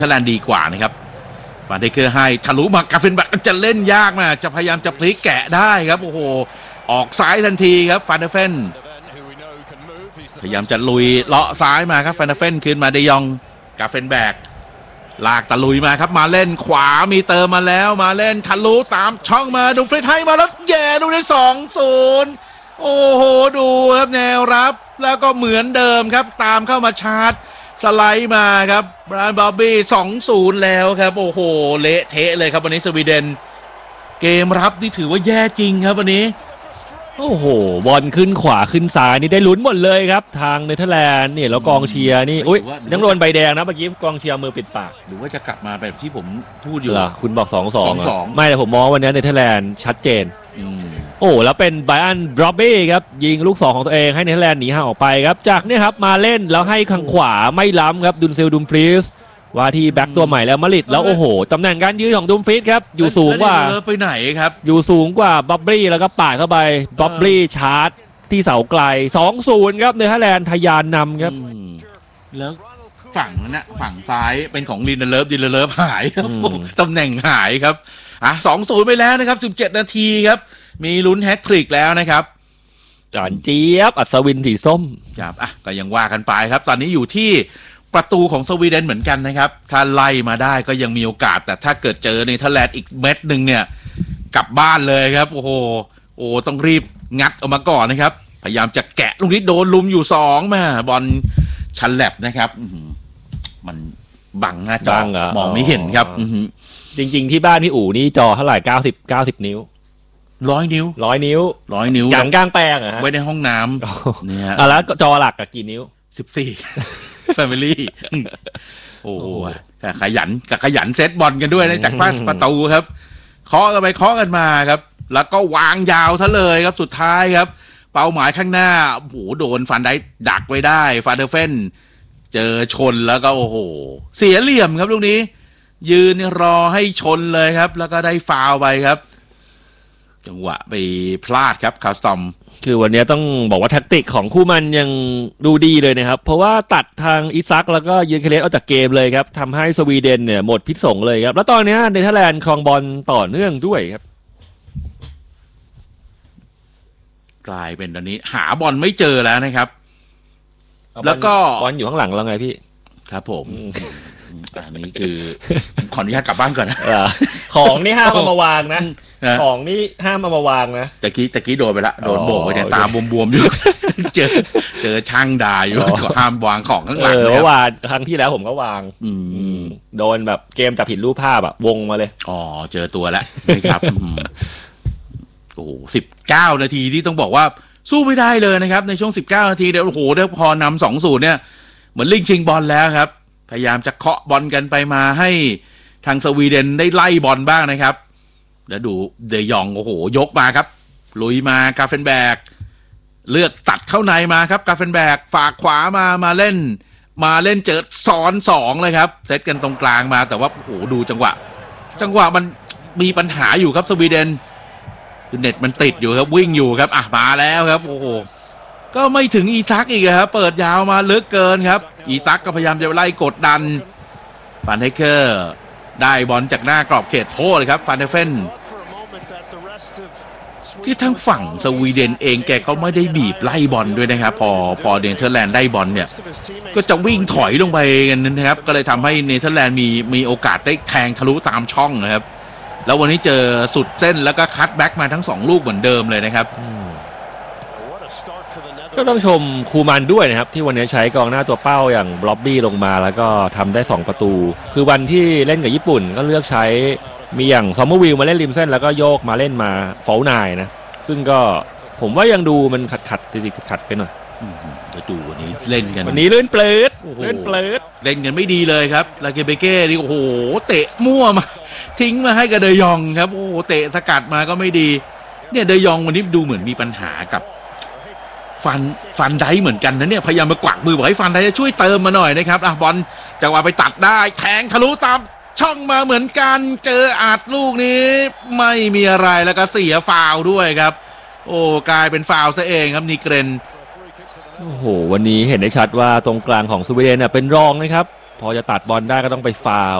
เธอร์แลนด์ดีกว่านะครับฟานเดเกอร์ให้ทะลุมากาเฟนแบ็กจะเล่นยากมากจะพยายามจะพลิกแกะได้ครับโอ้โหออกซ้ายทันทีครับฟานเดเฟนพยายามจะลุยเลาะซ้ายมาครับฟานเดเฟนขึ้นมาเดยองกาเฟนแบ็กลากตะลุยมาครับมาเล่นขวามีเติมมาแล้วมาเล่นทะลุตามช่องมาดูฟรีให้มาแล้วแย่ดูได้2-0โอ้โหดูครับแนวรับแล้วก็เหมือนเดิมครับตามเข้ามาชาร์จสไลด์มาครับบรานบอบบี้ 2-0 แล้วครับโอ้โหเละเทะเลยครับวันนี้สวีเดนเกมรับนี่ถือว่าแย่จริงครับวันนี้โอ้โหบอลขึ้นขวาขึ้นซ้ายนี่ได้ลุ้นหมดเลยครับทางเนเธอร์แลนด์นี่แล้วกองเชียร์นี่อุ้ยยังโดนใบแดงนะเมื่อกี้กองเชียร์มือปิดปากหรือว่าจะกลับมาแบบที่ผมพูดอยู่คุณบอก 2-2 ไม่แต่ผมมองวันนี้เนเธอร์แลนด์ชัดเจนโอ้แล้วเป็นไบรอันบรอบบี้ครับยิงลูก2ของตัวเองให้เนเธอร์แลนด์หนีห่างออกไปครับจากนี่ครับมาเล่นแล้วให้ข้างขวาไม่ล้ำครับดุนเซลดุมฟรีสว่าที่แบ็กตัวใหม่แล้วมาริดแล้วโอ้โหตำแหน่งการยืนของดุมฟรีสครับอยู่สูงกว่าไปไหนครับอยู่สูงกว่าบับบี้แล้วก็ปาดเข้าไปบับบี้ชาร์จที่เสาไกล 2-0 ครับเนเธอร์แลนด์ทะยานนำครับแล้วฝั่งนั้นนะฝั่งซ้ายเป็นของดินเลิฟหายครับตำแหน่งหายครับ2-0 ไปแล้วนะครับ17 นาทีครับมีลุ้นแฮตทริกแล้วนะครับจานเจี๊ยบอัศวินสีส้มครับก็ยังว่ากันไปครับตอนนี้อยู่ที่ประตูของสวีเดนเหมือนกันนะครับถ้าไล่มาได้ก็ยังมีโอกาสแต่ถ้าเกิดเจอเนเธอร์แลนด์อีกเม็ดหนึ่งเนี่ยกลับบ้านเลยครับโอ้โหต้องรีบงัดออกมาก่อนนะครับพยายามจะแกะลูกนี้โดนลุมอยู่2มาบอลชันแลบนะครับมันบังหน้าจอมองไม่เห็นครับจริงๆที่บ้านพี่อู๋นี่จอเท่าไหร่90 นิ้ว 100 นิ้วอย่างกลางแปลงไว้ในห้องน้ำเนี่ยแล้วจอหลักกี่นิ้ว 14 Family โอ้ขยันเซตบอลกันด้วยนะจากประตูครับเคาะกันไปเคาะกันมาครับแล้วก็วางยาวซะเลยครับสุดท้ายครับเป้าหมายข้างหน้าโอ้โหโดนฟันได้ดักไว้ได้ฟาเดอร์เฟนเจอชนแล้วก็โอ้โหเสียเหลี่ยมครับลูกนี้ยืนรอให้ชนเลยครับแล้วก็ได้ฟาวล์ไปครับจังหวะไปพลาดครับคาสตอมคือวันนี้ต้องบอกว่าแท็กติกของคู่มันยังดูดีเลยนะครับเพราะว่าตัดทางอิซักแล้วก็ยืนเคเลสออกจากเกมเลยครับทำให้สวีเดนเนี่ยหมดพิษสงเลยครับแล้วตอนนี้เนเธอร์แลนด์ครองบอลต่อเนื่องด้วยครับกลายเป็นตอนนี้หาบอลไม่เจอแล้วนะครับแล้วก็บอลอยู่ข้างหลังแล้วไงพี่ครับผมอันนี้คือขออนุญาตกลับบ้านก่อนนะของนี่ห้ามมาวางนะของนี่ห้ามมาวางนะตะกี้โดนไปละโดนโบกไปเนี่ยตาบวมๆอยู่เจอช่างด่าอยู่ก็ห้ามวางของข้างหลังเลยว่าครั้งที่แล้วผมก็วางโดนแบบเกมจับผิดรูปภาพวงมาเลยเจอตัวแล้วนะครับโอ้19 นาทีที่ต้องบอกว่าสู้ไม่ได้เลยนะครับในช่วง19 นาทีเดี๋ยวโอ้โหพอนำ 2-0 เนี่ยเหมือนลิงชิงบอลแล้วครับพยายามจะเคาะบอลกันไปมาให้ทางสวีเดนได้ไล่บอลบ้างนะครับแล้วดูเดยองโอ้โหยกมาครับลุยมากาเฟนแบกเลือกตัดเข้าในมาครับกาเฟนแบกฝากขวามาเล่นเจอซ้อน2เลยครับเซตกันตรงกลางมาแต่ว่าโอ้โหดูจังหวะมันมีปัญหาอยู่ครับสวีเดนเน็ตมันติดอยู่ครับวิ่งอยู่ครับมาแล้วครับโอ้โหก็ไม่ถึงอีซักอีกครับเปิดยาวมาลึกเกินครับอีซักก็พยายามจะไล่กดดันฟันเฮเกอร์ได้บอลจากหน้ากรอบเขตโทษเลยครับฟันเดเฟนที่ทั้งฝั่งสวีเดนเองแกก็ไม่ได้บีบไล่บอลด้วยนะครับพอเนเธอร์แลนด์ได้บอลเนี่ยก็จะวิ่งถอยลงไปกันนะครับก็เลยทำให้เนเธอร์แลนด์มีโอกาสได้แทงทะลุตามช่องนะครับแล้ววันนี้เจอสุดเส้นแล้วก็คัตแบ็กมาทั้ง2ลูกเหมือนเดิมเลยนะครับก็ต้องชมคูมันด้วยนะครับที่วันนี้ใช้กองหน้าตัวเป้าอย่างบล็อบบี้ลงมาแล้วก็ทำได้2 ประตูคือวันที่เล่นกับญี่ปุ่นก็เลือกใช้มีอย่างซอมเมอร์วิลมาเล่นริมเส้นแล้วก็โยกมาเล่นมาฟอลนายนะซึ่งก็ผมว่ายังดูมันขัดไปหน่อยจะดูวันนี้เล่นกันวันนี้เล่นเปลิดเล่นกันไม่ดีเลยครับลาเกเบเก้นี่โอ้โหเตะมั่วมาทิ้งมาให้กับเดยองครับโอ้โหเตะสกัดมาก็ไม่ดีเนี่ยเดยองวันนี้ดูเหมือนมีปัญหากับฟันไดเหมือนกันนะเนี่ยพยายามมากวักมือบอกให้ฟันไดจะช่วยเติมมาหน่อยนะครับบอลจังหวะไปตัดได้แทงทะลุตามช่องมาเหมือนกันเจออัดลูกนี้ไม่มีอะไรแล้วก็เสียฟาวล์ด้วยครับโอ้กลายเป็นฟาวล์ซะเองครับนิเกรนโอ้โหวันนี้เห็นได้ชัดว่าตรงกลางของสวีเดนเป็นรองนะครับพอจะตัดบอลได้ก็ต้องไปฟาวล์